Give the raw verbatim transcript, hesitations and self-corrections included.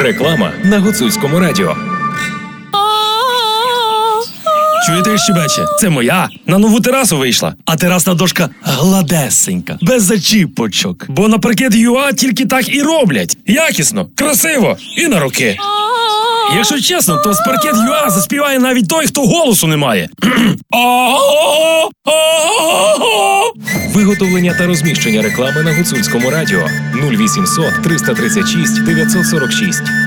Реклама на Гуцульському радіо. Чуєте, щебече? Це моя. На нову терасу вийшла. А терасна дошка гладесенька, без зачіпочок. Бо на паркет ЮА тільки так і роблять. Якісно, красиво і на руки. Якщо чесно, то з паркет ЮА заспіває навіть той, хто голосу не має. Виготовлення та розміщення реклами на Гуцульському радіо нуль вісімсот триста тридцять шість дев'ятсот сорок шість.